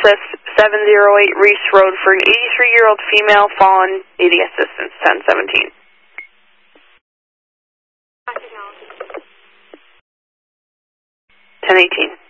Access 708 Reese Road for an 83-year-old female fallen needing assistance, 1017. 1018.